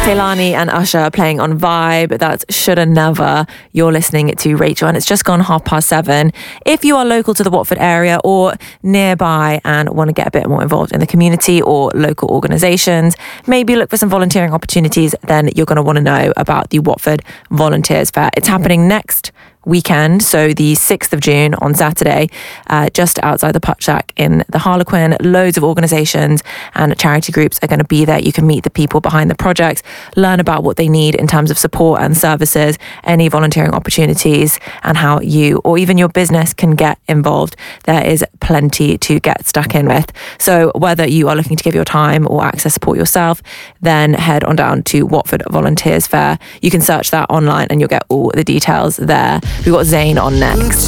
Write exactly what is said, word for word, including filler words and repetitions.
Kehlani and Usher playing on Vibe. That's Shoulda Never. You're listening to Rachel, and it's just gone half past seven. If you are local to the Watford area or nearby and want to get a bit more involved in the community or local organisations, maybe look for some volunteering opportunities, then you're going to want to know about the Watford Volunteers Fair. It's happening next weekend, so the sixth of June on Saturday, uh, just outside the Putchak in the Harlequin. Loads of organisations and charity groups are going to be there. You can meet the people behind the project, learn about what they need in terms of support and services, any volunteering opportunities, and how you or even your business can get involved. There is plenty to get stuck in with. So whether you are looking to give your time or access support yourself, then head on down to Watford Volunteers Fair. You can search that online and you'll get all the details there. We've got Zayn on next.